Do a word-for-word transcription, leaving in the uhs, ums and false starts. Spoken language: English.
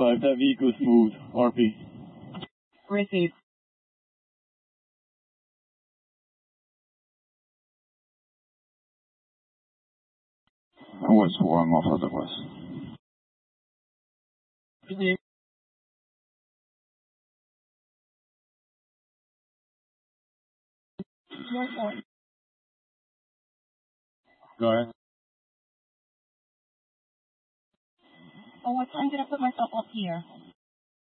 five, that vehicle smooth. R P. Receive. I was four, I'm off otherwise. Receive. Your point. Go ahead. Oh, what time did I put myself up here?